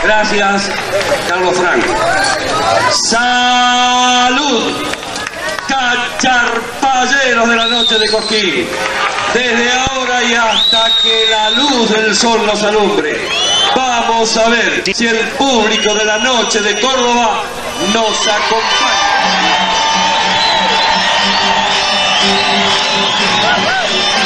Gracias, Carlos Franco. ¡Salud! Cacharpayeros de la noche de Cosquín. Desde ahora y hasta que la luz del sol nos alumbre. Vamos a ver si el público de la noche de Córdoba nos acompaña.